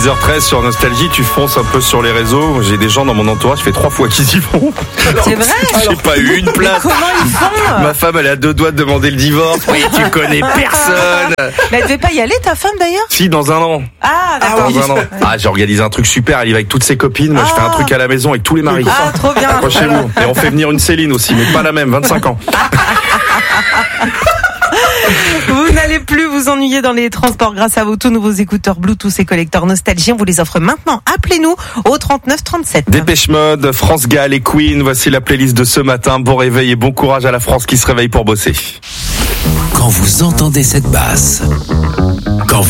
6h13 sur Nostalgie, tu fonces un peu sur les réseaux. J'ai des gens dans mon entourage, je fais 3 fois qu'ils y vont. C'est vrai? J'ai pas eu une place. Mais comment ils font? Ma femme, elle est à 2 doigts de demander le divorce. Oui, tu connais personne. Mais elle devait pas y aller, ta femme d'ailleurs? Si, dans un an. Ah, d'accord. Dans un an. Ah, j'ai organisé un truc super. Elle y va avec toutes ses copines. Moi, je fais un truc à la maison avec tous les maris. Ah, trop bien. Accrochez-vous. Et on fait venir une Céline aussi, mais pas la même, 25 ans. Vous n'allez plus vous ennuyer dans les transports grâce à vos tout nouveaux écouteurs Bluetooth et collecteurs Nostalgie. On vous les offre maintenant. Appelez-nous au 39 37. Dépêche Mode, France Gall et Queen. Voici la playlist de ce matin. Bon réveil et bon courage à la France qui se réveille pour bosser. Quand vous entendez cette basse,